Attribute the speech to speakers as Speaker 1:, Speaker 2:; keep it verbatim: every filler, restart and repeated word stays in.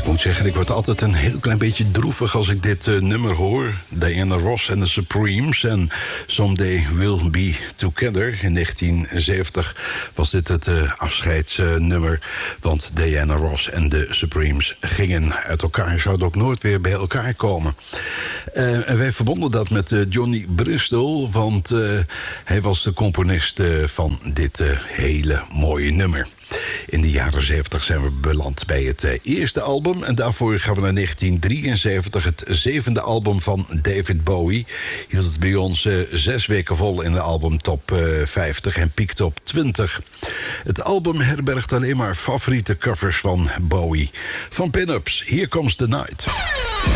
Speaker 1: ik moet zeggen, ik word altijd een heel klein beetje droevig als ik dit uh, nummer hoor. Diana Ross en de Supremes en Someday We'll Be Together. In negentien zeventig was dit het uh, afscheidsnummer. Uh, want Diana Ross en de Supremes gingen uit elkaar. Zouden ook nooit weer bij elkaar komen. Uh, en wij verbonden dat met uh, Johnny Bristol. Want uh, hij was de componist uh, van dit uh, hele mooie nummer. In de jaren zeventig zijn we beland bij het uh, eerste album. En daarvoor gaan we naar negentien drieënzeventig, het zevende album van David Bowie. Hield het bij ons uh, zes weken vol in de album top uh, vijftig en piekte op twintig. Het album herbergt alleen maar favoriete covers van Bowie. Van Pin-Ups, Here Comes the Night.